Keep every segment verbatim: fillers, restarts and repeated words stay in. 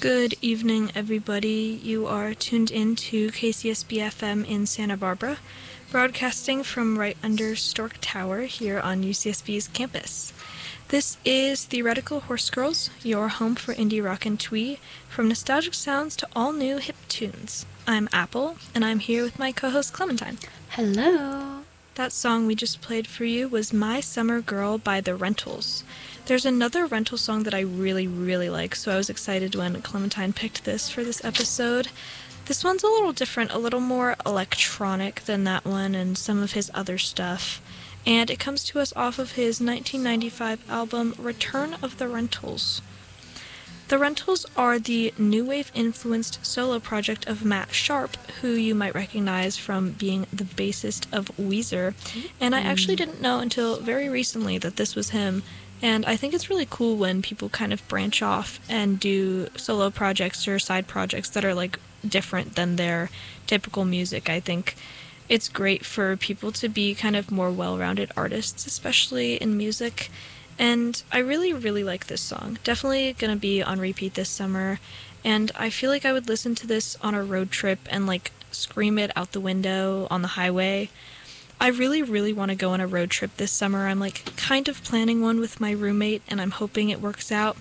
Good evening, everybody. You are tuned in to K C S B F M in Santa Barbara, broadcasting from right under Stork Tower here on U C S B's campus. This is Theoretical Horse Girls, your home for indie rock and twee, from nostalgic sounds to all-new hip tunes. I'm Apple, and I'm here with my co-host Clementine. Hello! That song we just played for you was My Summer Girl by The Rentals. There's another Rental song that I really, really like, so I was excited when Clementine picked this for this episode. This one's a little different, a little more electronic than that one and some of his other stuff. And it comes to us off of his nineteen ninety-five album, Return of the Rentals. The Rentals are the new wave-influenced solo project of Matt Sharp, who you might recognize from being the bassist of Weezer. And I actually didn't know until very recently that this was him. And I think it's really cool when people kind of branch off and do solo projects or side projects that are like different than their typical music. I think it's great for people to be kind of more well-rounded artists, especially in music. And I really, really like this song. Definitely gonna be on repeat this summer. And I feel like I would listen to this on a road trip and like scream it out the window on the highway. I really, really want to go on a road trip this summer. I'm like kind of planning one with my roommate and I'm hoping it works out.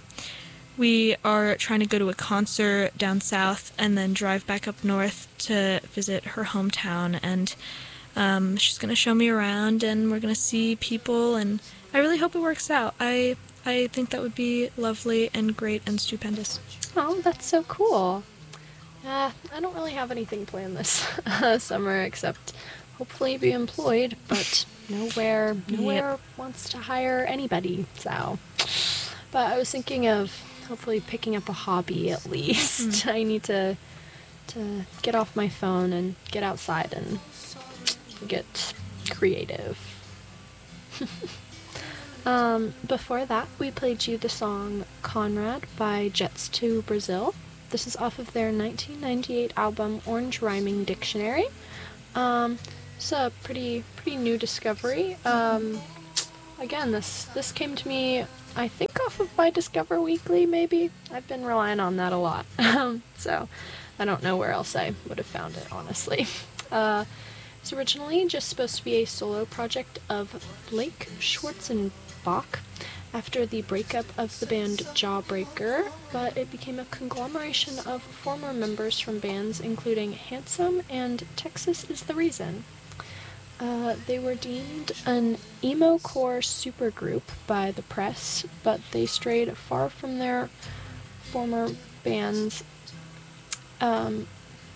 We are trying to go to a concert down south and then drive back up north to visit her hometown, and um, she's going to show me around and we're going to see people, and I really hope it works out. I I think that would be lovely and great and stupendous. Oh, that's so cool. Uh, I don't really have anything planned this uh, summer except hopefully be employed, but nowhere, nowhere yep. wants to hire anybody, so. But I was thinking of hopefully picking up a hobby at least. Mm. I need to to get off my phone and get outside and get creative. um, before that, we played you the song Conrad by Jets to Brazil. This is off of their nineteen ninety-eight album Orange Rhyming Dictionary. Um, it's a pretty pretty new discovery. Um, again, this this came to me, I think, off of my Discover Weekly, maybe. I've been relying on that a lot. Um, so I don't know where else I would have found it, honestly. Uh, it's originally just supposed to be a solo project of Blake Schwarzenbach after the breakup of the band Jawbreaker, but it became a conglomeration of former members from bands including Handsome and Texas Is the Reason. Uh, they were deemed an emo-core supergroup by the press, but they strayed far from their former bands, um,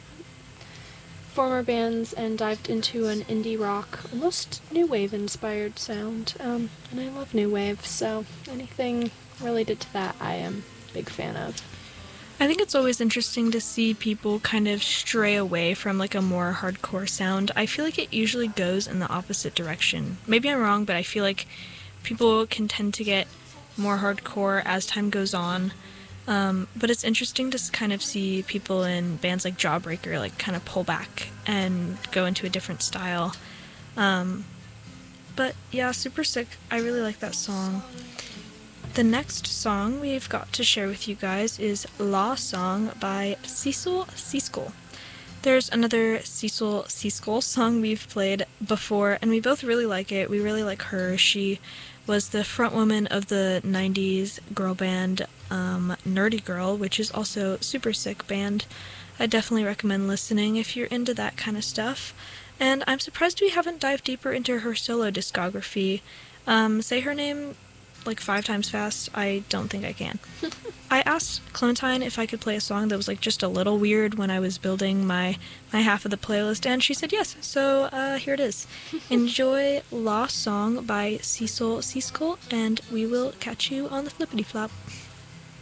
former bands and dived into an indie rock, almost new wave-inspired sound. Um, and I love new wave, so anything related to that I am a big fan of. I think it's always interesting to see people kind of stray away from like a more hardcore sound. I feel like it usually goes in the opposite direction. Maybe I'm wrong, but I feel like people can tend to get more hardcore as time goes on. Um, but it's interesting to kind of see people in bands like Jawbreaker like kind of pull back and go into a different style. Um, but yeah, super sick. I really like that song. The next song we've got to share with you guys is La Song by Cecil Siskel. There's another Cecil Siskel song we've played before, and we both really like it. We really like her. She was the frontwoman of the nineties girl band um, Nerdy Girl, which is also a super sick band. I definitely recommend listening if you're into that kind of stuff. And I'm surprised we haven't dived deeper into her solo discography. Um, say her name like five times fast. I don't think I can. I asked Clementine if I could play a song that was like just a little weird when I was building my my half of the playlist, and she said yes, so uh, here it is. Enjoy La Song by Cecil Siskel, and we will catch you on the flippity flop.